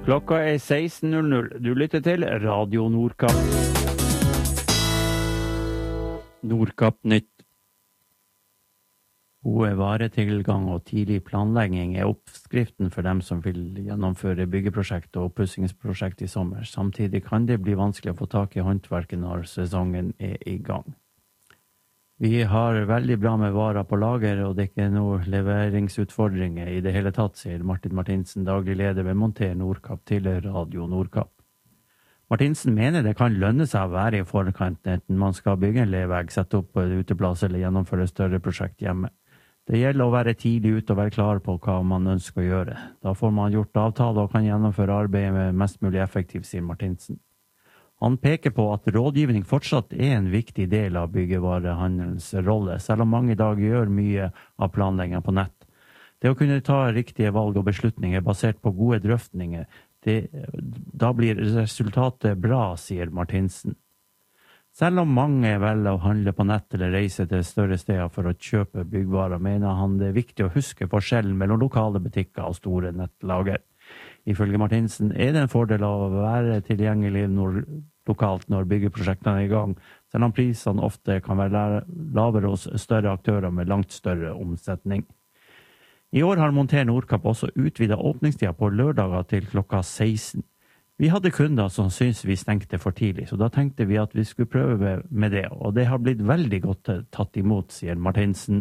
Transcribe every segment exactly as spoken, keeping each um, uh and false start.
Klokka er seksten null null. Du lytter til Radio Nordkapp. Nordkapp Nytt. God varetilgang og tidlig planlegging er oppskriften for dem som vil gjennomføre byggeprosjekt og oppussingsprosjekt i sommer. Samtidig kan det bli vanskelig å få tak i håndverket når sesongen er i gang. Vi har veldig bra med varer på lager, og det er ikke noe leveringsutfordringer i det hele tatt, sier Martin Martinsen, daglig leder ved Monter Nordkapp til Radio Nordkapp. Martinsen mener det kan lønne seg å være i forkant enten man skal bygge en levegg, sette opp en uteplass eller gjennomføre større prosjekt hjemme. Det gjelder å være tidlig ute og være klar på hva man ønsker å gjøre. Da får man gjort avtale og kan gjennomføre arbeidet med mest mulig effektivt, sier Martinsen. Han peker på at rådgivning fortsatt er en viktig del av byggevarehandelens rolle, selv om mange i dag gjør mye av planleggingen på nett. Det å kunne ta riktige valg og beslutninger basert på gode drøftninger, det, da blir resultatet bra, sier Martinsen. Selv om mange velger å handle på nett eller reise til større steder for å kjøpe byggvarer, mener han det er viktig å huske forskjellen mellom lokale butikker og store nettlager. Ifølge Martinsen er det en fordel å være tilgjengelig når, lokalt når byggeprosjektene er i gang, selv om prisene ofte kan være lavere hos større aktører med langt større omsetning. I år har Monter Nordkapp også utvidet åpningstida på lørdager til klokka seksten. Vi hadde kunder som syntes vi stengte for tidlig, så da tenkte vi at vi skulle prøve med det, og det har blitt veldig godt tatt imot, sier Martinsen.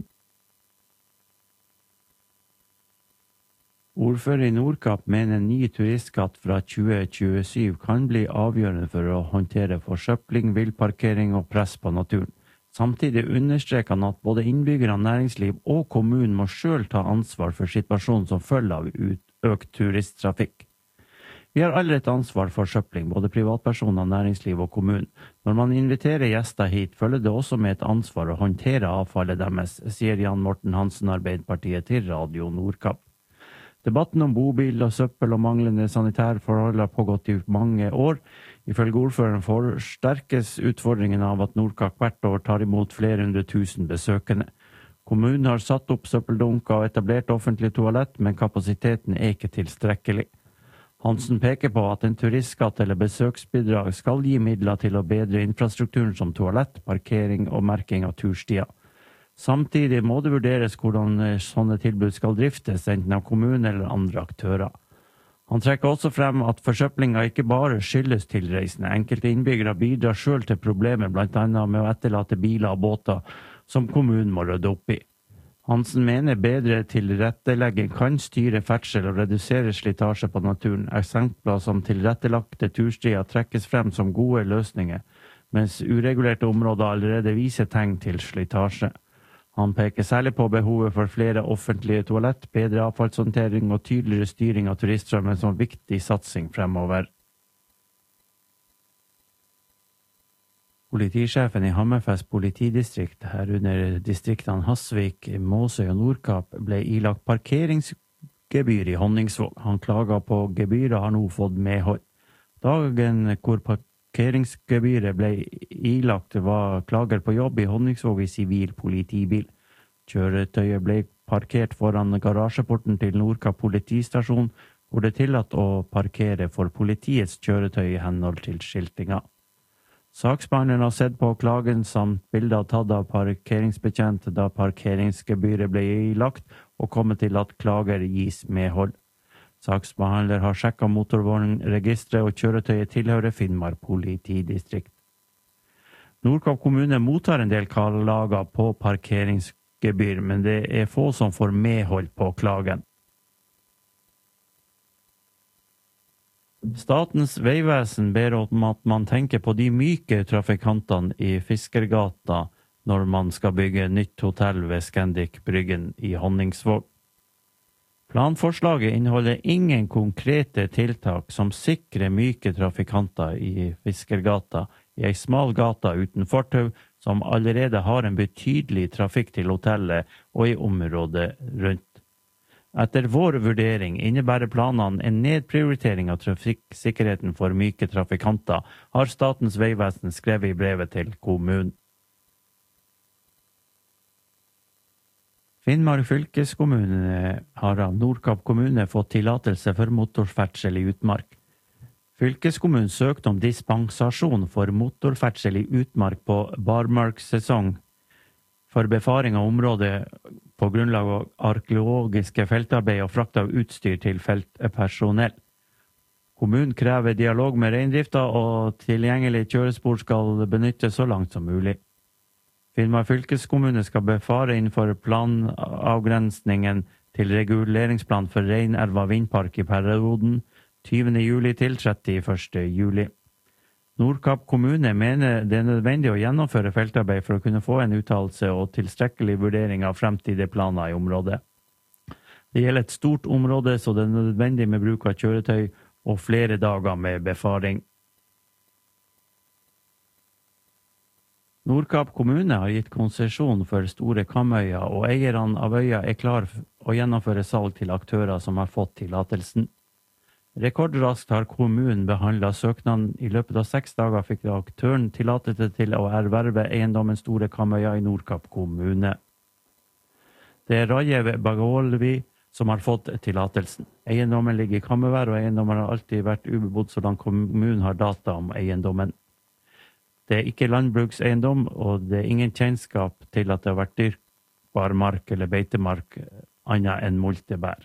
Ordfører i Nordkapp mener en ny turistskatt fra tjue tjuesyv kan bli avgjørende for å håndtere forsøpling, villparkering og press på naturen. Samtidig understreker han at både innbyggere, næringsliv og kommunen må selv ta ansvar for situasjonen som følger av økt turisttrafikk. Vi har alle et ansvar for søpling, både privatpersoner, næringsliv og kommunen. Når man inviterer gjester hit, følger det også med et ansvar å håndtere avfallet deres, sier Jan Morten Hansen, Arbeiderpartiet, til Radio Nordkapp. Debatten om bobil og søppel og manglende sanitærforhold har pågått i mange år. Ifølge ordføreren forsterkes utfordringen av at Nordkapp hvert år tar imot flere hundre tusen besøkende. Kommunen har satt opp søppeldunker og etablert offentlig toalett, men kapasiteten er ikke tilstrekkelig. Hansen peker på at en turistskatt eller besøksbidrag skal gi midler til å bedre infrastrukturen som toalett, parkering og merking av turstier. Samtidig må det vurderes hvordan sånne tilbud skal driftes, enten av kommunen eller andre aktører. Han trekker også frem at forsøplinga ikke bare skyldes tilreisende. Enkelte innbyggere bidrar selv til problemer, blant annet med å etterlate biler og båter som kommunen må rydde opp i. Hansen mener bedre tilrettelegging kan styre ferdsel og redusere slitasje på naturen. Eksempler som tilrettelagte turstier trekkes frem som gode løsninger, mens uregulerte områder allerede viser tegn til slitasje. Han peker særlig på behovet for flere offentlige toalett, bedre avfallshåndtering og tydeligere styring av turiststrømmen som viktig satsing fremover. Politisjefen i Hammerfest politidistrikt, herunder distriktene Hasvik, Måsøy og Nordkapp, ble ilagt parkeringsgebyr i Honningsvåg. Han klager på gebyret har nå fått medhold. Dagen hvor parkeringsgebyret ble ilagt var klager på jobb i Honningsvåg i sivil politibil. Kjøretøyet ble parkert foran garasjeporten til Nordkapp politistasjon, hvor det er tillatt å parkere for politiets kjøretøy i henhold til skiltinga. Saksbehandleren har sett på klagen samt bilder tatt av parkeringsbetjent da parkeringsgebyret ble ilagt, og kommet til at klager gis medhold. Saksbehandler har sjekket motorvognregisteret, og kjøretøyet tilhører Finnmark politidistrikt. Nordkapp kommune mottar en del klager på parkeringsgebyr, men det er få som får medhold på klagen. Statens vegvesen ber om at man tenker på de myke trafikantene i Fiskergata når man skal bygge nytt hotell ved Scandic Bryggen i Honningsvåg. Planforslaget inneholder ingen konkrete tiltak som sikrer myke trafikanter i Fiskergata, i ei smal gata uten fortau, som allerede har en betydelig trafikk til hotellet og i området rundt. Etter vår vurdering innebærer planene en nedprioritering av trafikksikkerheten for myke trafikanter, har Statens vegvesen skrevet i brevet til kommunen. Finnmark fylkeskommune har av Nordkapp kommune fått tillatelse for motorferdsel i utmark. Fylkeskommunen søkte om dispensasjon for motorferdsel i utmark på barmarkssesong for befaring av området på grunnlag av arkeologiske feltarbeid og frakt av utstyr til feltpersonell. Kommunen krever dialog med reindrifta, og tilgjengelig kjørespor skal benyttes så langt som mulig. Finnmark fylkeskommune skal befare innenfor planavgrensningen til reguleringsplan for Reinerva vindpark i perioden tyvende juli til trettiførste juli. Nordkapp kommune mener det er nødvendig å gjennomføre feltarbeid for å kunne få en uttalelse og tilstrekkelig vurdering av fremtidige planer i området. Det gjelder et stort område, så det er nødvendig med bruk av kjøretøy og flere dager med befaring. Nordkapp kommune har gitt konsesjon for Store Kamøya, og eierne av øya er klar å gjennomføre salg til aktører som har fått tillatelsen. Rekordraskt har kommunen behandlet søknaden. I løpet av seks dager fikk aktøren tillatelse til å erverve eiendommen Store Kamøya i Nordkapp kommune. Det er Rajev Bagolvi som har fått tillatelsen. Eiendommen ligger i Kamøvær, og eiendommen har alltid vært ubebodd så langt kommunen har data om eiendommen. Det er ikke landbrukseiendom, og det er ingen kjennskap til at det har vært dyrkbar mark eller beitemark annet enn multebær.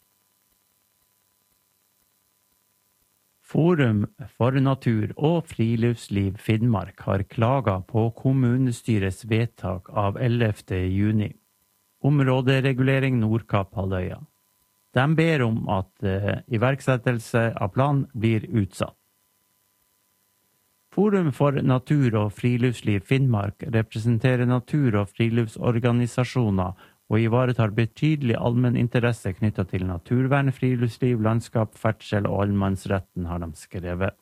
Forum for natur og friluftsliv Finnmark har klaget på kommunestyrets vedtak av ellevte juni. Områderegulering Nordkapp-halvøya. De ber om at uh, iverksettelse av plan blir utsatt. Forum for natur og friluftsliv Finnmark representerer natur- og friluftsorganisasjoner og ivaretar betydelig allmenn interesse knyttet til naturvern, friluftsliv, landskap, ferdsel og allemannsretten, har de skrevet.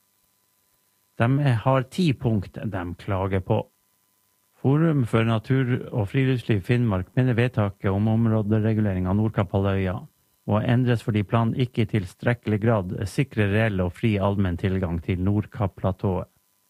De har ti punkt de klager på. Forum for natur og friluftsliv Finnmark mener vedtaket om områderegulering av Nordkapp-halvøya og endres fordi planen ikke i tilstrekkelig grad sikrer reell og fri allmenn tilgang til Nordkapp-platået.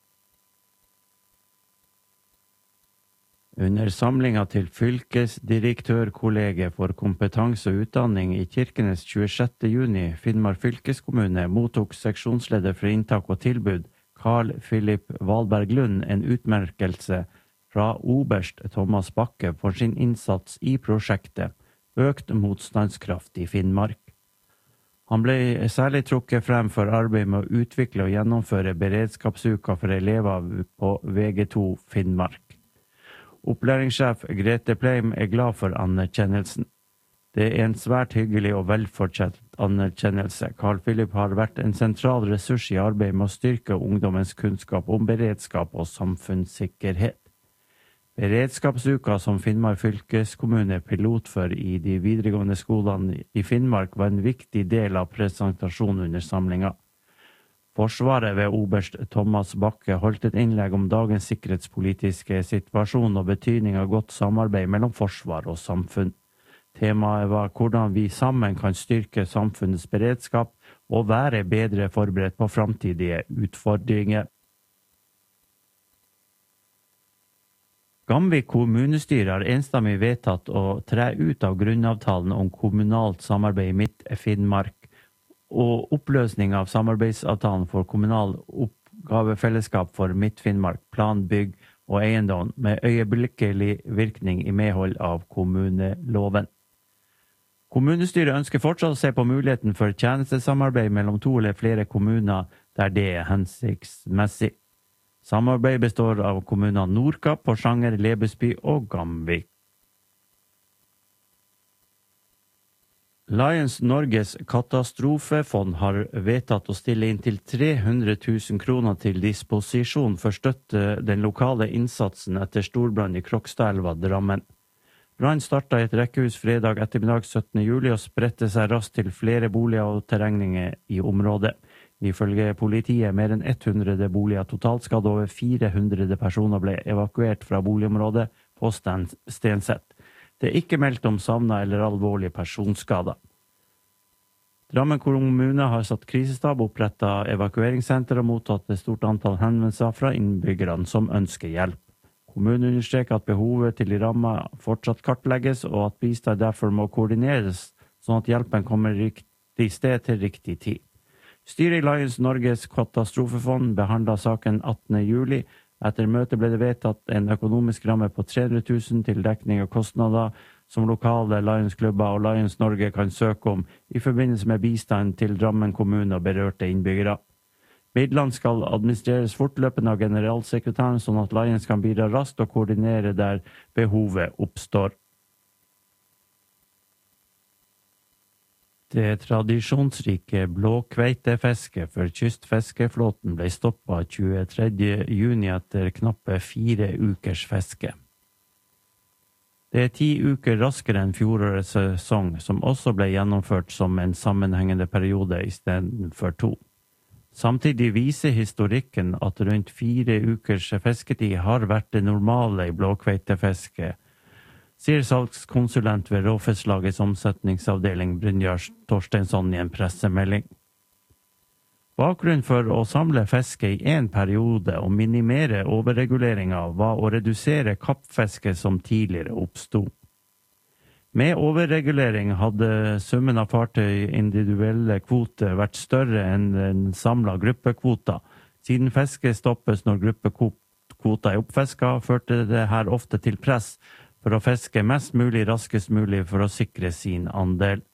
Under samlinga til fylkesdirektørkollegiet for kompetanse og utdanning i Kirkenes tjuesjette juni, Finnmark fylkeskommune mottok seksjonsleder for inntak og tilbud, Carl Philip Valberg Lund, en utmerkelse fra oberst Thomas Bakke for sin innsats i prosjektet Økt motstandskraft i Finnmark. Han ble særlig trukket frem for arbeid med å utvikle og gjennomføre beredskapsuka for elever på V G to Finnmark. Opplæringssjef Grete Pleim er glad for anerkjennelsen. Det er en svært hyggelig og velfortjent anerkjennelse. Carl Philip har vært en sentral ressurs i arbeidet med å styrke ungdommens kunnskap om beredskap og samfunnssikkerhet. Beredskapsuka som Finnmark fylkeskommune er pilot for i de videregående skolene i Finnmark var en viktig del av presentasjonen under samlinga. Forsvaret ved oberst Thomas Bakke holdt et innlegg om dagens sikkerhetspolitiske situasjon og betydning av godt samarbeid mellom forsvar og samfunn. Temaet var hvordan vi sammen kan styrke samfunnets beredskap og være bedre forberedt på framtidige utfordringer. Gamvik kommunestyre har enstemmig vedtatt å tre ut av grunnavtalen om kommunalt samarbeid i Midt-Finnmark og oppløsning av samarbeidsavtalen for kommunal oppgavefellesskap for Midt-Finnmark, plan, bygg og eiendom med øyeblikkelig virkning i medhold av kommuneloven. Kommunestyret ønsker fortsatt å se på muligheten for tjenestesamarbeid mellom to eller flere kommuner der det er hensiktsmessig. Samarbeid består av kommunene Nordkapp, Porsanger, Lebesby og Gamvik. Lions Norges katastrofefond har vedtatt å stille inn til tre hundre tusen kroner til disposisjon for støtte den lokale innsatsen etter storbrann i Krokstadelva, Drammen. Brann startet i et rekkehus fredag ettermiddag syttende juli og spredte seg raskt til flere boliger og terrengninger i området. Ifølge politiet er mer enn hundre boliger totalt skadd, over fire hundre personer ble evakuert fra boligområdet på Stenseth. Det er ikke meldt om savnet eller alvorlige personskader. Drammen kommune har satt krisestab, opprettet evakueringssenter og mottatt et stort antall henvendelser fra innbyggerne som ønsker hjelp. Kommunen understreker at behovet til de rammede fortsatt kartlegges, og at bistand derfor må koordineres, sånn at hjelpen kommer riktig sted til riktig tid. Styret i Lions Norges katastrofefond behandlet saken attende juli. Etter møtet ble det vedtatt en økonomisk ramme på tre hundre tusen til dekning av kostnader som lokale Lions-klubber og Lions Norge kan søke om i forbindelse med bistand til Drammen kommune og berørte innbyggere. Midlene skal administreres fortløpende av generalsekretæren, sånn at Lions kan bidra raskt og koordinere der behovet oppstår. Det tradisjonsrike blåkveitefisket for kystfiskeflåten ble stoppet tjuetredje juni etter knappe fire ukers fiske. Det er ti uker raskere enn fjorårets sesong, som også ble gjennomført som en sammenhengende periode i stedet for to. Samtidig viser historikken at rundt fire ukers fisketid har vært det normale i blåkveitefisket, sier salgskonsulent ved Råfisklagets omsetningsavdeling Brynjar Torsteinsson i en pressemelding. Bakgrunnen for å samle fiske i en periode og minimere overreguleringer var å redusere kappfiske som tidligere oppstod. Med overregulering hadde summen av fartøy individuelle kvoter vært større enn den samlede gruppekvota. Siden fisket stoppes når gruppekvota er oppfisket, førte det her ofte til press for å fiske mest mulig raskest mulig for å sikre sin andel.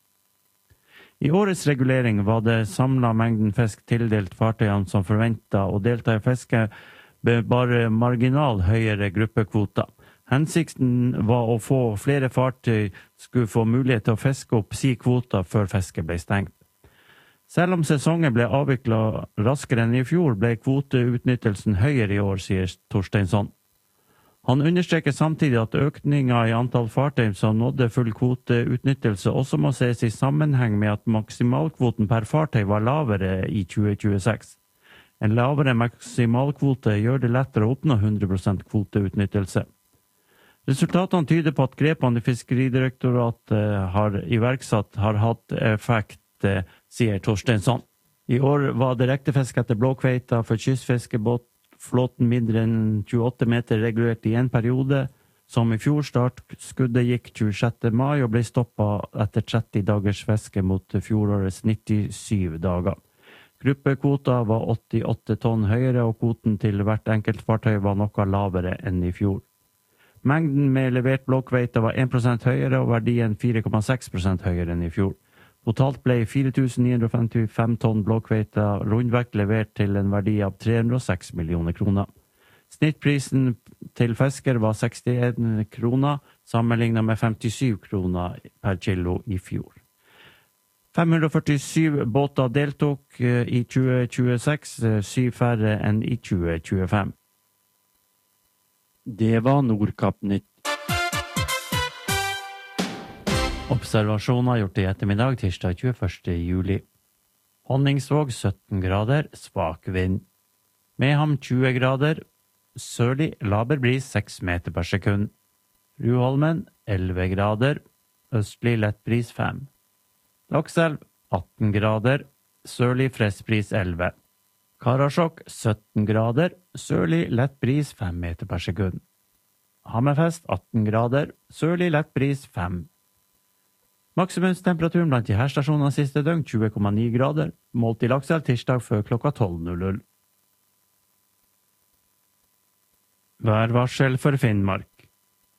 I årets regulering var det samlet mengden fisk tildelt fartøyene som forventet å delta i fisket med bare marginal høyere gruppekvota. Hensikten var å få flere fartøy skulle få mulighet til å fiske opp si kvota før fisket ble stengt. Selv om sesongen ble avviklet raskere enn i fjor, ble kvoteutnyttelsen høyere i år, sier Torsteinsson. Han understreker samtidig at økningen i antall fartøy som nådde full kvoteutnyttelse også må ses i sammenheng med at maksimalkvoten per fartøy var lavere i tjue tjueseks. En lavere maksimalkvote gjør det lettere å oppnå hundre prosent kvoteutnyttelse. Resultatene tyder på at grepene Fiskeridirektoratet har iverksatt har hatt effekt, sier Torsteinsson. I år var direktefiske etter blåkveita for kystfiskebåtflåten mindre enn tjueåtte meter regulert i en periode, som i fjor startskuddet gikk tjuesjette mai og ble stoppet etter tretti dagers fiske mot fjorårets nittisyv dager. Gruppekvota var åttiåtte tonn høyere, og kvoten til hvert enkelt fartøy var noe lavere enn i fjor. Mengden med levert blåkveita var en prosent høyere, og verdien fire komma seks prosent høyere enn i fjor. Totalt ble fire tusen ni hundre femtifem tonn blåkveita rundvekt levert til en verdi av tre hundre og seks millioner kroner. Snittprisen til fisker var sekstien kroner, sammenlignet med femtisyv kroner per kilo i fjor. fem hundre og førtisju båter deltok i tjue tjueseks, syv færre enn i tjue tjuefem. Det var Nordkapp-nytt. Observasjoner gjort i ettermiddag, tirsdag tjueførste juli. Honningsvåg sytten grader, svak vind. Meham tjue grader, sørlig laber bris seks meter per sekund. Ruholmen elleve grader, østlig lett bris fem. Lakselv atten grader, sørlig frisk bris elleve. Karasjok sytten grader, sørlig lett bris fem meter per sekund. Hammerfest atten grader, sørlig lett bris fem. Maksimumstemperaturen blant de her stasjonene siste døgn tjue komma ni grader, målt i Lakselv tirsdag før klokka tolv null null. Værvarsel for Finnmark.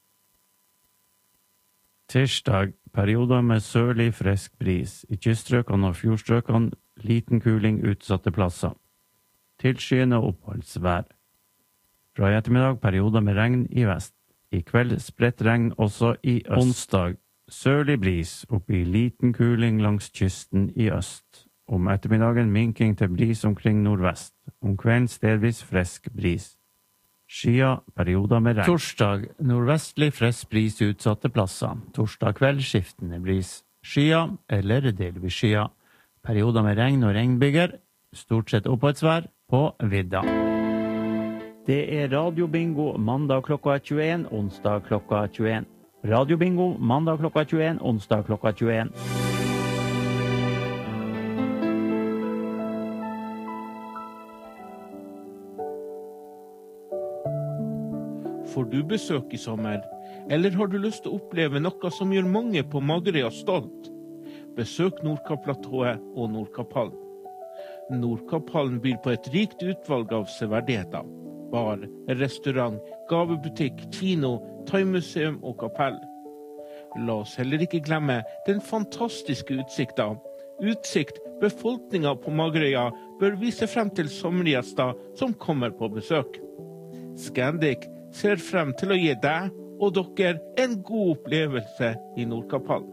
Tirsdag, perioder med sørlig frisk bris. I kyststrøkene og fjordstrøkene liten kuling utsatte plasser. Tilskyende oppholdsvær. Fra i ettermiddag perioder med regn i vest. I kveld spredt regn også i øst. Onsdag sørlig bris opp i liten kuling langs kysten i øst. Om ettermiddagen minking til bris omkring nordvest. Om kvelden stedvis frisk bris. Skia perioder med regn. Torsdag nordvestlig frisk bris utsatte plasser. Torsdag kveld skiftende bris. Skia eller delvis skia. Perioder med regn og regnbyger. Stort sett oppholdsvær på vidda. Det er radiobingo mandag klokka tjueen, onsdag klokka tjueen. Radiobingo mandag klokka tjueen, onsdag klokka tjueen. Får du besøk i sommer, eller har du lyst til å oppleve noe som gjør mange på Magerøya stolt? Besøk Nordkapp-platået og Nordkapphallen. Nordkapphallen byr på et rikt utvalg av severdigheter. Bar, restaurant, gavebutikk, kino, thaimuseum og kapell. La oss heller ikke glemme den fantastiske utsikten. Utsikt befolkningen på Magerøya bør vise frem til sommergjester som kommer på besøk. Scandic ser frem til å gi deg og dere en god opplevelse i Nordkapphallen.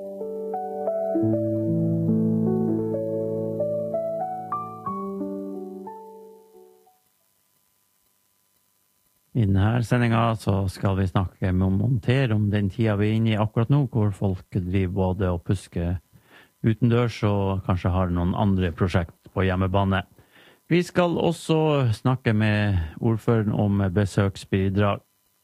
I denne sendingen så skal vi snakke med Monter om den tida vi er inne i akkurat nå, hvor folk driver både og pusker utendørs og kanskje har noen andre prosjekt på hjemmebane. Vi skal også snakke med ordføreren om besøksbidrag.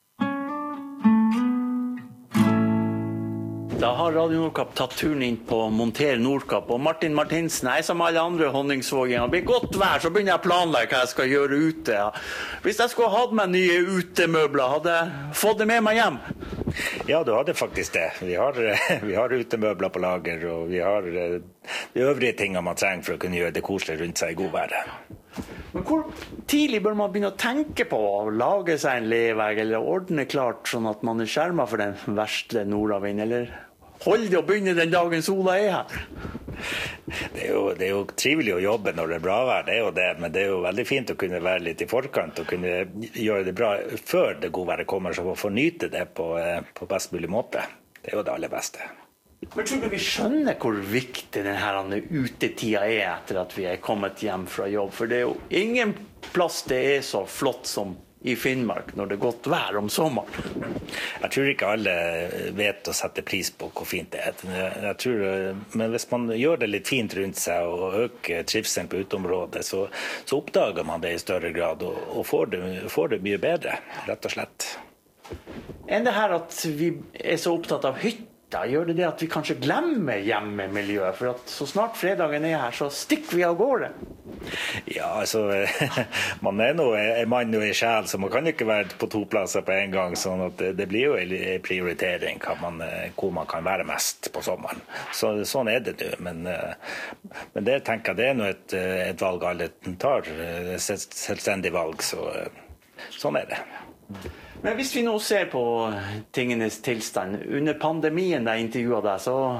Da har Radio Nordkapp tatt turen inn på Monter Nordkapp, og Martin Martinsen, jeg som alle andre honningsvåginger, det blir godt vær, så begynner jeg å planlegge hva jeg skal gjøre ute. Ja. Hvis jeg skulle hatt meg nye utemøbler, hadde jeg fått det med meg hjem? Ja, du hadde faktisk det. Vi har, vi har utemøbler på lager, og vi har de øvrige tingene man trenger for å kunne gjøre det koselig rundt seg i god vær. Men hvor tidlig bør man begynne å tenke på å lage seg en levegg, eller ordne klart sånn at man er skjermet for den verste nordavind, eller holde det å begynne den dagen sola er her? Det er, jo, det er jo trivelig å jobbe når det er bra vær, det er jo det, men det er jo veldig fint å kunne være litt i forkant og kunne gjøre det bra før det gode været kommer, så å få nyte det på, på best mulig måte. Det er jo det aller beste. Men tror du vi skjønner hvor viktig denne utetida er etter at vi er kommet hjem fra jobb? For det er jo ingen plass det er så flott som i Finnmark når det er godt vær om sommeren. Jeg tror ikke alle vet å sette pris på hvor fint det er. Jeg tror, men hvis man gjør det litt fint rundt seg og øker trivselen på uteområdet, så, så oppdager man det i større grad og, og får, det, får det mye bedre, rett og slett. Enn det her at vi er så opptatt av hytta, gjør det det at vi kanskje glemmer hjemmemiljøet, for at så snart fredagen er her, så stikker vi av gårde. Ja, altså, man er nå en mann og en sjel, så man kan ikke være på to plasser på en gang, sånn at det, det blir jo en prioritering man, hvor man kan være mest på sommeren. Så, sånn er det nå, men, men det tenker jeg det er nå et, et valg alle tar, et selvstendig valg, så sånn er det. Men hvis vi nå ser på tingenes tilstand, under pandemien da jeg intervjuet deg,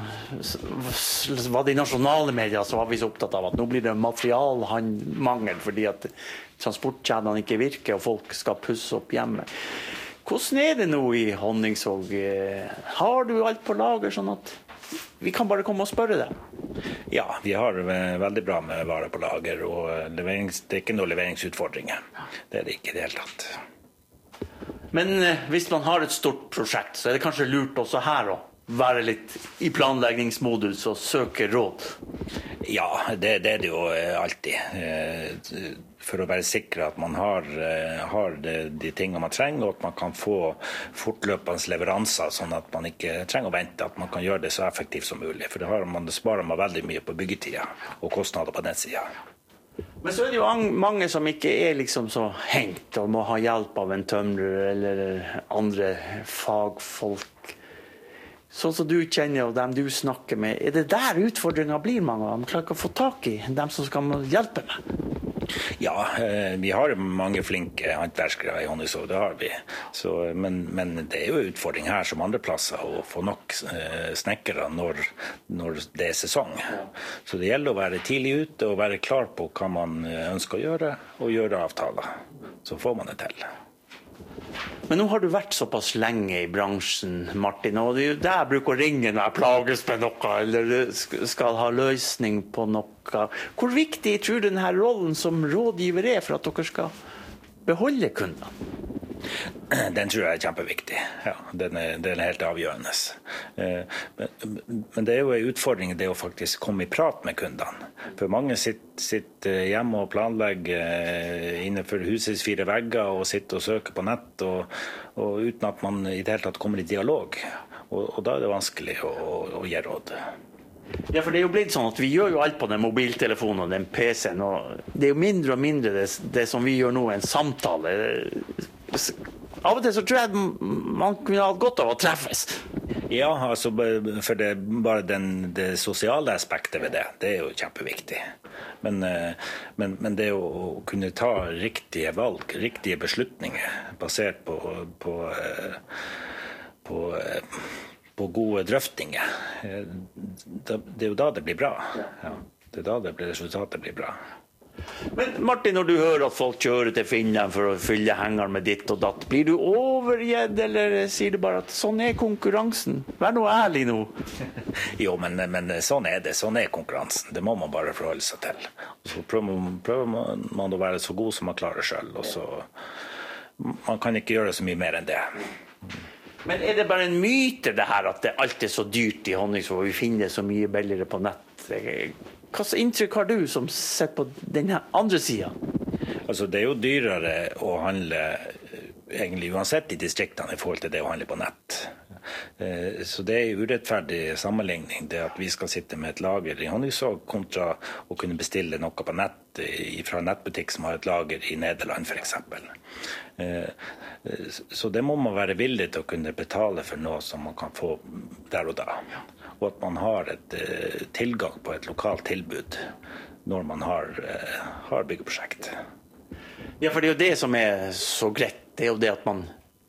så var det i nasjonale medier så var vi så opptatt av at nå blir det materialmangel fordi at transportkjedene ikke virker og folk skal pusse opp hjemme. Hvordan er det nå i Honningsvåg? Har du alt på lager sånn at vi kan bare komme og spørre deg? Ja, vi har veldig bra med varer på lager, og leverings, det er ikke noen leveringsutfordringer. Det er det ikke i det hele tatt. Men eh, hvis man har et stort prosjekt, så er det kanskje lurt også her å være litt i planleggingsmodus og søke råd? Ja, det, det er det jo alltid. For å være sikker at man har, har de, de tingene man trenger, og at man kan få fortløpende leveranser, sånn at man ikke trenger å vente, at man kan gjøre det så effektivt som mulig. For det, har man, det sparer man veldig mye på byggetida og kostnader på den siden. Men så er det jo mange som ikke er liksom så hengt og må ha hjelp av en tømrer eller andre fagfolk. Sånn som du kjenner og dem du snakker med, er det der utfordringen blir mange av dem? Klarer ikke å få tak i dem som skal hjelpe meg? Ja, vi har mange flinke håndverkere i Honningsvåg, det har vi. Så, men, men det er jo en utfordring her som andre plasser å få nok snekkere når, når det er sesong. Så det gjelder å være tidlig ute og være klar på hva man ønsker å gjøre, og gjøre avtaler. Så får man det til. Men nå har du vært såpass lenge i bransjen, Martin, og det er jo der jeg bruker å ringe når jeg plages med noe, eller skal ha løsning på noe. Hvor viktig tror du denne rollen som rådgiver er for at dere skal beholde kundene? Den tror jeg er kjempeviktig. Ja, den er, den er helt avgjørende. Men, men det er jo en utfordring det å faktisk komme i prat med kundene. For mange sitter, sitter hjemme og planlegger innenfor husets fire vegger og sitter og søker på nett, og, og uten at man i det hele tatt kommer i dialog. Og, og da er det vanskelig å, å gi råd. Ja, for det er jo blitt sånn at vi gjør jo alt på den mobiltelefonen og den P C-en, og det er jo mindre og mindre det, det som vi gjør nå, en samtale. Av og til så tror jeg man kunne ha godt av å treffes. Ja, altså, for det, bare den, det sosiale aspektet ved det, det er jo kjempeviktig. Men, men, men det å kunne ta riktige valg, riktige beslutninger, basert på, på, på, på gode drøftinger, det er jo da det blir bra. Ja, det er da det blir, resultatet blir bra. Men Martin, når du hører at folk kjører til Finland for å fylle hengeren med ditt og datt, blir du overgjedd, eller sier du bare at sånn er konkurransen? Vær nå ærlig nå. Jo, men, men sånn er det. Sånn er konkurransen. Det må man bare forholde seg til. Så prøver, prøver man å være så god som man klarer selv, og så man kan ikke gjøre så mye mer enn det. Men er det bare en myte det her, at det alt er så dyrt i Honningsvåg, vi finner så mye billigere på nett? Hva slags inntrykk har du som sett på denne andre siden? Altså, det er jo dyrere å handle egentlig uansett i distriktene i forhold til det å handle på nett. Så det er urettferdig sammenligning, det at vi skal sitte med et lager i Honningsvåg kontra å kunne bestille noe på nett fra en nettbutikk som har et lager i Nederland for eksempel. Så det må man være villig til å kunne betale for noe som man kan få der og da. Og at man har et tilgang på et lokalt tilbud når man har, har byggeprosjekt. Ja, for det er jo det som er så greit. Det er jo det at man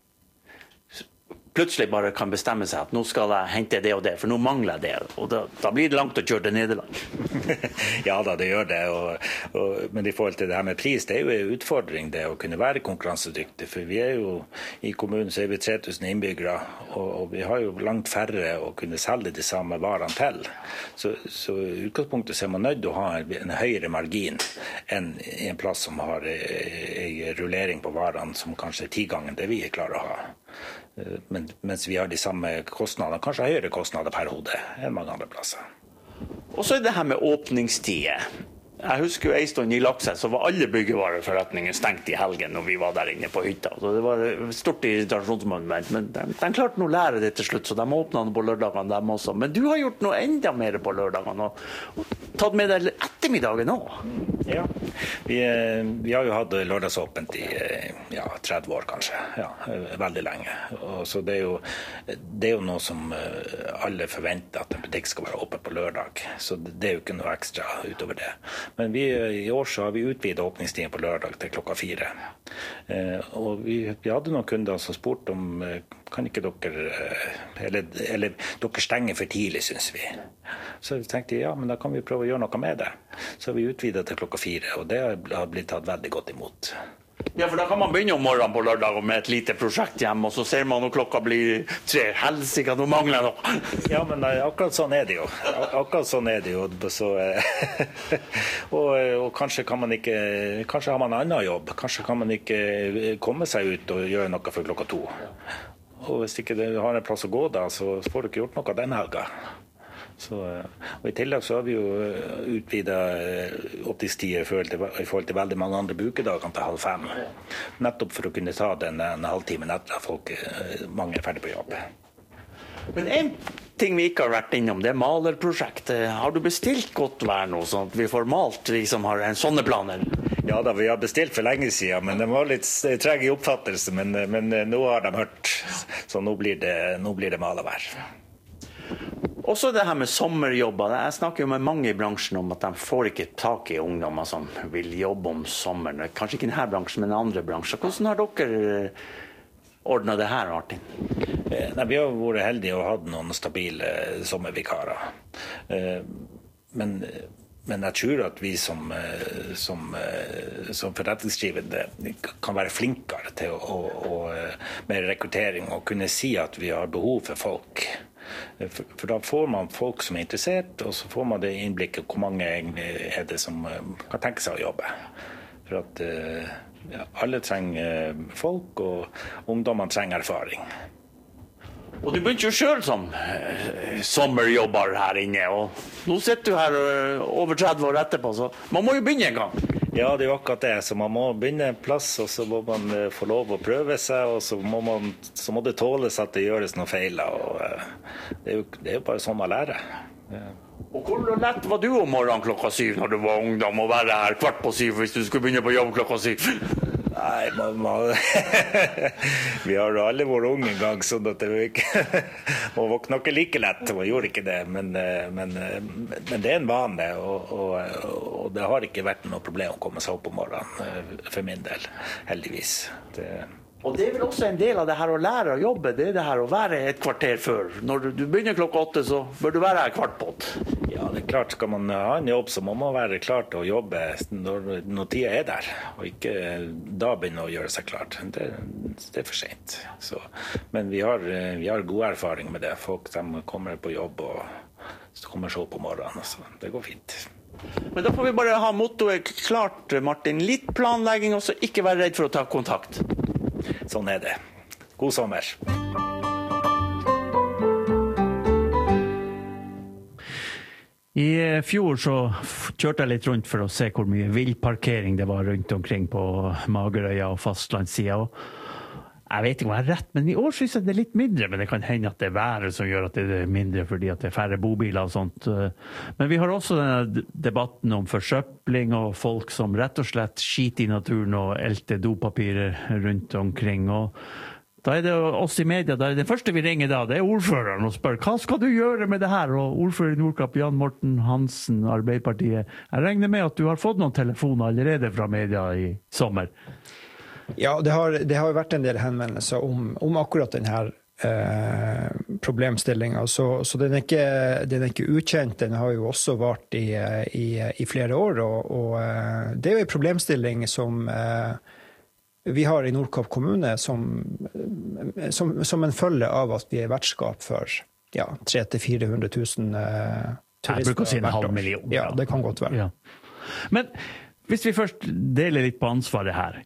plutselig bare kan bestemme seg at nå skal jeg hente det og det, for nå mangler jeg det, og da, da blir det langt å kjøre til Nederland. Ja da, det gjør det, og, og, men i forhold til det her med pris, det er jo en utfordring det å kunne være konkurransedyktig, for vi er jo, i kommunen så er vi tre tusen innbyggere, og, og vi har jo langt færre å kunne selge de samme varene til. Så, så i utgangspunktet så er man nødt til å ha en, en høyere margin enn i en plass som har en rullering på varene som kanskje er ti ganger det vi klarer å ha. Men, mens vi har de samme kostnadene, kanskje høyere kostnader per hode enn mange andre plasser. Og så er det her med åpningstider. Jeg husker jo en stund i Lakset, så var alle byggevareforretninger stengt i helgen når vi var der inne på hytta. Så det var et stort irritasjonsmoment, men de, de klarte nå å lære det til slutt, så de åpnet på lørdagene dem også. Men du har gjort noe enda mer på lørdagene, og, og tatt med deg ettermiddagen også. Ja, vi, vi har jo hatt lørdagsåpent i ja, tretti år kanskje, ja, veldig lenge. Og så det er, jo, det er jo noe som alle forventer, at en butikk skal være åpen på lørdag. Så det er jo ikke noe ekstra utover det. Men vi, i år så har vi utvidet åpningstiden på lørdag til klokka fire. Eh, og vi, vi hadde noen kunder som spurte om kan ikke dere, eller, eller dere stenger for tidlig, synes vi. Så vi tenkte ja, men da kan vi prøve å gjøre noe med det. Så har vi utvidet til klokka fire, og det har blitt tatt veldig godt imot. Ja, for da kan man begynne om morgenen på lørdag med et lite prosjekt hjemme, og så ser man når klokka blir tre. Helsike, nå mangler noe. Ja, men akkurat sånn er det jo. Akkurat sånn er det jo. Så, og, og kanskje kan man ikke, kanskje har man en annen jobb. Kanskje kan man ikke komme seg ut og gjøre noe for klokka to. Og hvis ikke du har en plass å gå da, så får du ikke gjort noe den helga. Så, og i tillegg så har vi jo utvidet åpningstider i forhold til, i forhold til veldig mange andre bukedagene til halv fem. Nettopp for å kunne ta den en halvtime etter at folk, mange er ferdig på jobb. Men en ting vi ikke har vært innom, det er malerprosjektet. Har du bestilt godt vær nå, sånn at vi får malt, vi som har en sånne planer? Ja da, vi har bestilt for lenge siden, men det var litt treg i oppfattelse, men, men nå har de hørt, så nå blir det, nå blir det malervær. Også det her med sommerjobber. Jeg snakker jo med mange i bransjen om at de får ikke tak i ungdommer som vil jobbe om sommeren. Kanskje ikke i denne bransjen, men i andre bransjer. Hvordan har dere ordnet det her, Martin? Nei, vi har vært heldige og hatt noen stabile sommervikarer. Men, men jeg tror at vi som, som, som forretningsdrivende kan være flinkere til å, å, å, med rekruttering og kunne si at vi har behov for folk. For, for da får man folk som er interessert, og så får man det innblikket hvor mange egentlig er det som kan tenke seg å jobbe. For at ja, alle trenger folk, og ungdommene trenger erfaring. Og du begynte jo selv som eh, sommerjobber her inne, og nå sitter du her uh, over tretti år etterpå, så man må jo begynne en gang. Ja, det er jo akkurat det, så man må begynne en plass, og så må man uh, få lov å prøve seg, og så må, man, så må det tåles at det gjøres noe feil, og uh, det, er jo, det er jo bare sånn man lærer. Ja. Og hvor lett var du om morgenen klokka syv når du var ungdom, og være her kvart på syv hvis du skulle begynne på jobb klokka syv? Nei, mamma. Vi har alle våre unge en gang, sånn at det ikke må våkne ikke like lett, og gjorde ikke det, men, men, men det er en vane, og, og, og det har ikke vært noe problem å komme seg opp om morgenen, for min del, heldigvis. Det Og det er vel også en del av det her å lære å jobbe, det er det her å være et kvarter før. Når du, du begynner klokka åtte, så bør du være her kvart på åtte. Ja, det er klart, skal man ha en jobb, så må man være klar til å jobbe når, når tida er der, og ikke da begynne å gjøre seg klart. Det, det er for sent. Så, men vi har, vi har god erfaring med det. Folk de kommer på jobb og kommer så på morgenen, så det går fint. Men da får vi bare ha mottoet klart, Martin. Litt planlegging, og så ikke være redd for å ta kontakt. Sånn er det. God sommer. I fjor så kjørte jeg litt rundt for å se hvor mye villparkering det var rundt omkring på Magerøya og fastlandssida. Jeg vet ikke om jeg har rett, men i år synes jeg det er litt mindre, men det kan hende at det er været som gjør at det er mindre fordi at det er færre bobiler og sånt. Men vi har også denne debatten om forsøpling og folk som rett og slett skiter i naturen og elter dopapirer rundt omkring. Og da er det oss i media, da er det første vi ringer da, det er ordføreren og spør, hva skal du gjøre med det her? Og ordfører i Nordkapp, Jan Morten Hansen, Arbeiderpartiet, jeg regner med at du har fått noen telefoner allerede fra media i sommer. Ja, det har, det har vært en del henvendelser om, om akkurat denne eh, problemstillingen. Så, så den, er ikke, den er ikke ukjent, den har jo også vært i, i, i flere år. Og, og det er jo en problemstilling som eh, vi har i Nordkapp kommune som, som, som en følge av at vi er vertskap for ja, tre til fire hundre tusen eh, turister. Jeg bruker å si en halv million. Ja, det kan godt være. Ja. Men hvis vi først deler litt på ansvaret her,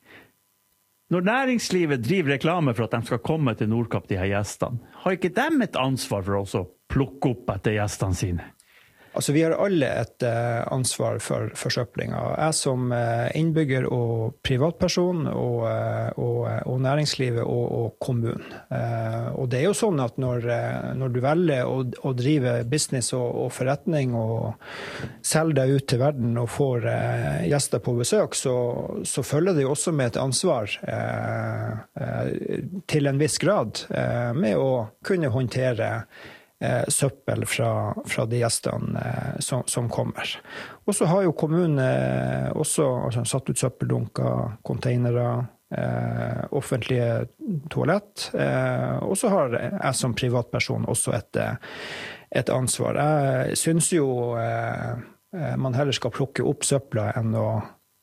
når næringslivet driver reklame for at de skal komme til Nordkapp, de her gjestene, har ikke de et ansvar for også å plukke opp etter gjestene sine? Altså, vi har alle et uh, ansvar for forsøplinga. Jeg som uh, innbygger og privatperson, og, uh, og, og næringslivet og, og kommunen. Uh, og det er jo sånn at når, uh, når du velger å, å drive business og, og forretning og selge deg ut til verden og får uh, gjester på besøk, så, så følger det jo også med et ansvar uh, uh, til en viss grad uh, med å kunne håndtere Eh, søppel fra, fra de gjestene eh, som, som kommer. Og så har jo kommunen eh, også altså, satt ut søppeldunker, containere, eh, offentlige toalett, eh, og så har jeg som privatperson også et, et ansvar. Jeg synes jo eh, man heller skal plukke opp søpla enn å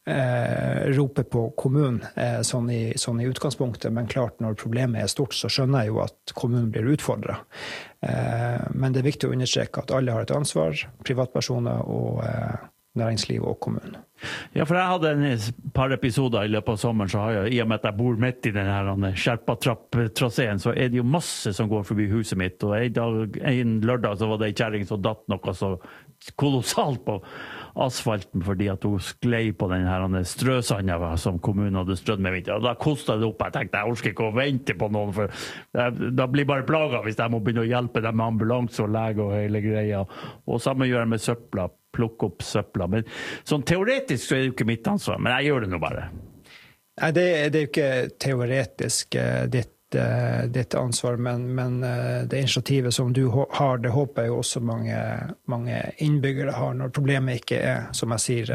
Eh, rope på kommunen eh, sånn, i, sånn i utgangspunktet, men klart når problemet er stort så skjønner jeg jo at kommunen blir utfordret. Eh, men det er viktig å understreke at alle har et ansvar, privatpersoner og eh, næringsliv og kommunen. Ja, for jeg hadde en par episoder i løpet av sommeren, så har jeg, i og med at jeg bor midt i denne skjerpa-trapp-traseen, så er det jo masse som går forbi huset mitt, og en, dag, en lørdag så var det en kjæring som datt noe så kolossalt på asfalten fordi at hun sklei på den her strøsanda som kommunen hadde strødd med vinter. Og da kostet det opp. Jeg tenkte, jeg orsker ikke å vente på noen, for da blir bare plaget hvis jeg må begynne å hjelpe dem med ambulanse og lege og hele greia. Og samme gjør jeg med søpla, plukke opp søpla. Men sånn teoretisk så er det jo ikke mitt ansvar, men jeg gjør det nå bare. Nei, det, det er jo ikke teoretisk ditt ditt ansvar, men, men det initiativet som du har, det håper jeg jo også mange, mange innbyggere har, når problemet ikke er, som jeg sier,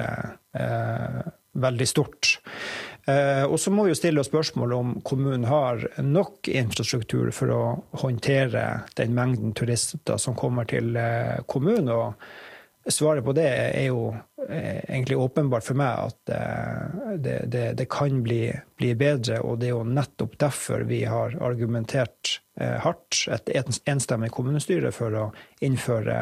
eh, veldig stort. Eh, og så må vi jo stille oss spørsmål om kommunen har nok infrastruktur for å håndtere den mengden turister som kommer til eh, kommunen, og svaret på det er jo egentlig åpenbart for meg at det, det, det kan bli, bli bedre, og det er jo nettopp derfor vi har argumentert hardt, et enstemmig kommunestyre, for å innføre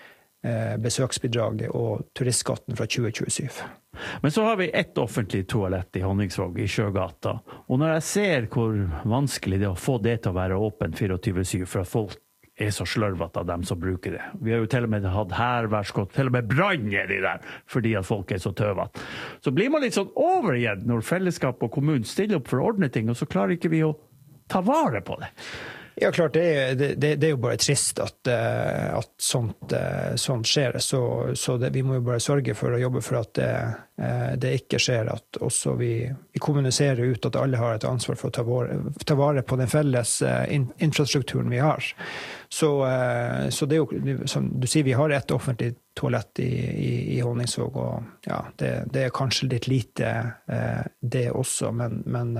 besøksbidraget og turistskatten fra tjue tjuesyv. Men så har vi ett offentlig toalett i Honningsvåg i Sjøgata, og når jeg ser hvor vanskelig det er å få det til å være åpent tjuefire syv for at folk er så slørvet av dem som bruker det. Vi har jo til og med hatt herværskott, til og med brann er de der, fordi at folk er så tøvet. Så blir man litt sånn over igjen når fellesskap og kommunen stiller opp for å ordne ting, og så klarer ikke vi å ta vare på det. Ja, klart, det er, det, det er jo bare trist at, at sånt, sånt skjer, så, så det, vi må jo bare sørge for å jobbe for at det, det ikke skjer, at også vi, vi kommuniserer ut at alle har et ansvar for å ta vare, ta vare på den felles in, infrastrukturen vi har. Så, så det er jo, som du sier, vi har et offentlig toalett i, i, i Honningsvåg, og ja, det, det er kanskje litt lite det også, men, men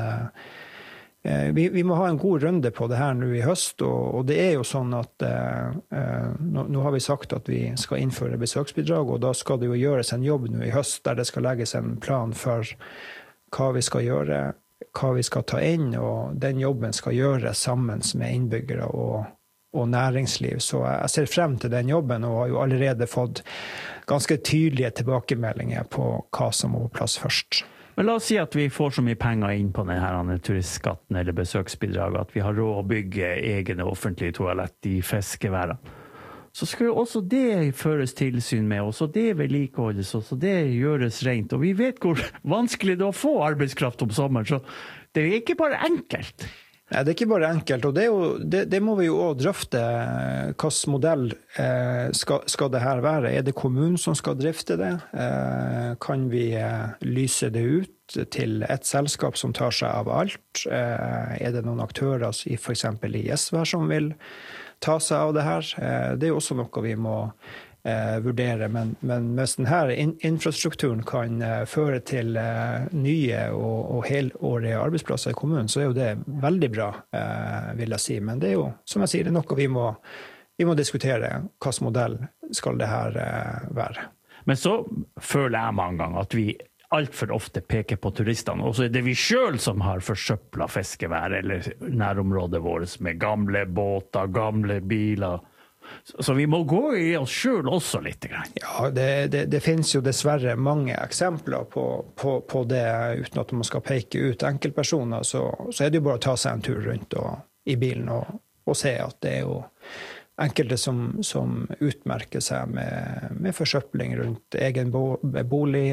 Vi, vi må ha en god runde på det her nå i høst, og, og det er jo sånn at eh, nå, nå har vi sagt at vi skal innføre besøksbidrag, og da skal det jo gjøres en jobb nå i høst der det skal legges en plan for hva vi skal gjøre, hva vi skal ta inn, og den jobben skal gjøres sammen med innbyggere og, og næringsliv. Så jeg ser frem til den jobben, og har jo allerede fått ganske tydelige tilbakemeldinger på hva som må på plass først. Men la oss si at vi får så mye penger inn på denne turistskatten eller besøksbidrag, at vi har råd å bygge egne offentlige toalett i fiskeværene. Så skal jo også det føres tilsyn med, også det vedlikeholdes, også det gjøres rent. Og vi vet hvor vanskelig det er å få arbeidskraft om sommeren, så det er ikke bare enkelt. Nei, det er ikke bare enkelt, og det, er jo, det, det må vi jo også drøfte. Hvilken modell eh, skal, skal det her være? Er det kommunen som skal drifte det? Eh, kan vi eh, lyse det ut til et selskap som tar seg av alt? Eh, er det noen aktører i, for eksempel i Gjesvær som vil ta seg av det her? Eh, det er jo også noe vi må Eh, vurdere, men, men hvis denne in- infrastrukturen kan eh, føre til eh, nye og, og helårige arbeidsplasser i kommunen, så er jo det veldig bra, eh, vil jeg si. Men det er jo, som jeg sier, det er noe vi må, vi må diskutere. Hvilken modell skal det her eh, være? Men så føler jeg mange ganger at vi alt for ofte peker på turistene, og så er det vi selv som har forsøplet fiskevær eller nærområdet vårt med gamle båter, gamle biler. Så vi må gå i oss selv også litt. Ja, det, det, det finnes jo dessverre mange eksempler på, på, på det, uten at man skal peke ut enkeltpersoner, så, så er det jo bare å ta seg en tur rundt og, i bilen og, og se at det er jo enkelte som, som utmerker seg med, med forsøpling rundt egen bolig,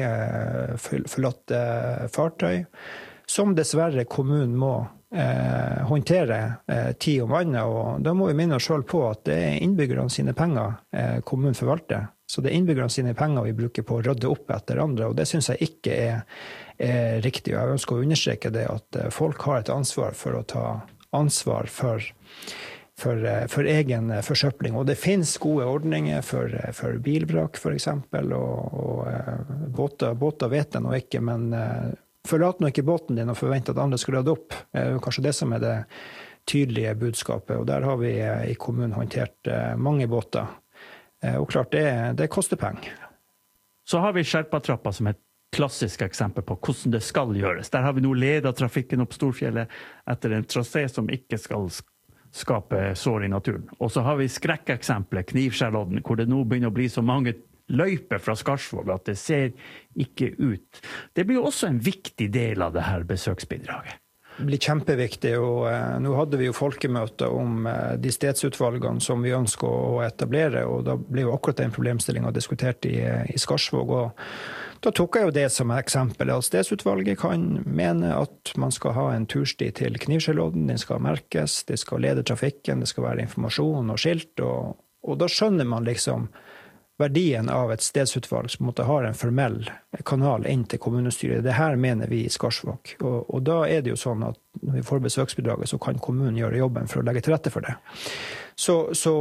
forlatte fartøy, som dessverre kommunen må Eh, håndtere eh, tid om annet, og da må vi minne oss selv på at det er innbyggerne sine penger eh, kommunen forvalter. Så det er innbyggerne sine penger vi bruker på å rydde opp etter andre, og det synes jeg ikke er, er riktig. Jeg ønsker å understreke det at folk har et ansvar for å ta ansvar for, for, for egen forsøpling. Og det finnes gode ordninger for, for bilvrak, for eksempel, og, og båter, båter vet jeg nå ikke, men forlat nå ikke båten din og forvente at andre skal rydde opp. Det er kanskje det som er det tydelige budskapet, og der har vi i kommunen håndtert mange båter. Og klart, det, det koster penger. Så har vi Skjerpatrappa som et klassisk eksempel på hvordan det skal gjøres. Der har vi nå ledet trafikken opp Storfjellet etter en trasé som ikke skal skape sår i naturen. Og så har vi skrekkeksemplet Knivskjærlodden, hvor det nå begynner å bli så mange løyper fra Skarsvåg at det ser ikke ut. Det blir jo også en viktig del av det her besøksbidraget. Det blir kjempeviktig, og eh, nå hadde vi jo folkemøte om eh, de stedsutvalgene som vi ønsker å etablere, og da ble jo akkurat den problemstillingen diskutert i, i Skarsvåg, og da tok jeg jo det som eksempel. At stedsutvalget kan mene at man skal ha en tursti til Knivskjærlodden, den skal merkes, det skal lede trafikken, det skal være informasjon og skilt, og, og da skjønner man liksom verdien av et stedsutvalg som måtte ha en formell kanal inn til kommunestyret. Det her mener vi i Skarsvåg. Og, og da er det jo sånn at når vi får besøksbidraget, så kan kommunen gjøre jobben for å legge til rette for det. Så, så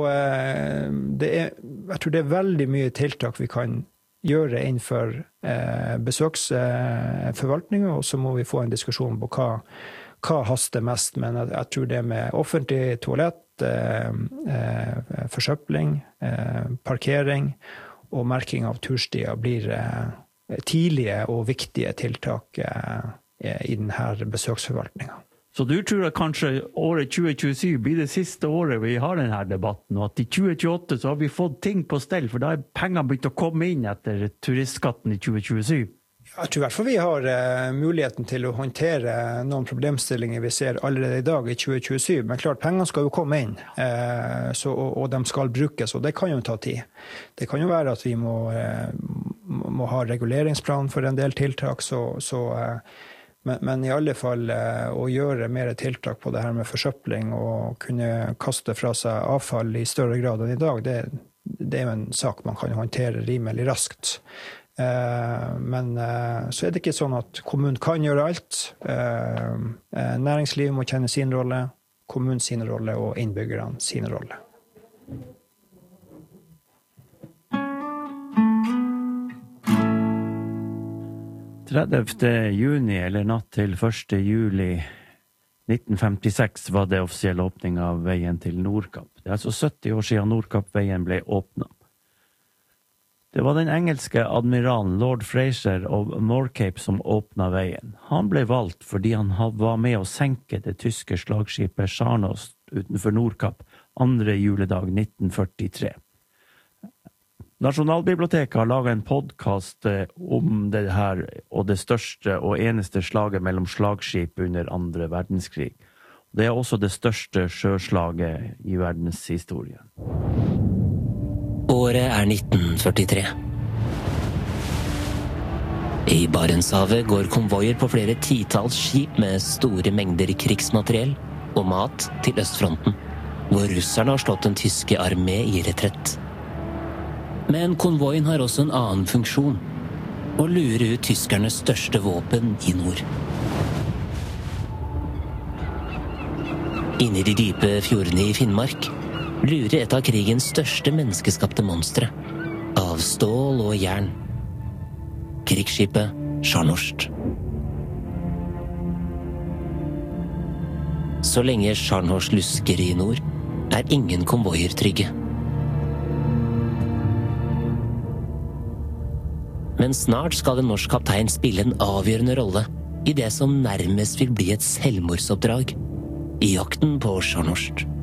det er, jeg tror det er veldig mye tiltak vi kan gjøre innenfor eh, besøksforvaltningen, og så må vi få en diskusjon på hva, hva haster mest. Men jeg, jeg tror det med offentlig toalett, Eh, eh, forsøpling, eh, parkering og merking av turstier blir eh, tidlige og viktige tiltak eh, i denne besøksforvaltningen. Så du tror at kanskje året tjue tjuesyv blir det siste året vi har denne debatten, og at i tjue tjueåtte så har vi fått ting på stell, for da er pengene begynt å komme inn etter turistskatten i tjue tjuesyv? Jeg tror i hvert fall vi har uh, muligheten til å håndtere noen problemstillinger vi ser allerede i dag i tjue tjuesyv, men klart, pengene skal jo komme inn, uh, så, og, og de skal brukes, og det kan jo ta tid. Det kan jo være at vi må, uh, må ha reguleringsplan for en del tiltak, så, så uh, Men, men i alle fall å gjøre mer tiltak på det her med forsøpling og kunne kaste fra seg avfall i større grad enn i dag, det, det er jo en sak man kan håndtere rimelig raskt. Men så er det ikke sånn at kommunen kan gjøre alt. Næringslivet må kjenne sin rolle, kommunen sin rolle og innbyggerne sin rolle. tredivte juni eller natt til første juli nitten femtiseks var det offisiell åpning av veien til Nordkapp. Det er altså sytti år siden Nordkapp-veien ble åpnet. Det var den engelske admiralen Lord Fraser of Morecambe som åpnet veien. Han ble valgt fordi han var med å senke det tyske slagskipet Scharnhorst utenfor Nordkapp andre juledag nitten førtitre. Nasjonalbiblioteket har laget en podcast om det her og det største og eneste slaget mellom slagskip under andre verdenskrig. Det er også det største sjøslaget i verdenshistorien. Året er nitten førtitre. I Barentshavet går konvoier på flere titalls skip med store mengder krigsmateriell og mat til østfronten, hvor russerne har slått den tyske armé i retrett. Men konvoien har også en annen funksjon, å lure ut tyskernes største våpen i nord. Inne i de dype fjordene i Finnmark lurer et av krigens største menneskeskapte monstre, av stål og jern. Krigsskipet Scharnhorst. Så lenge Scharnhorst lusker i nord, er ingen konvoier trygge. Men snart skal en norsk kaptein spille en avgjørende rolle i det som nærmest vil bli et selvmordsoppdrag i jakten på Scharnhorst.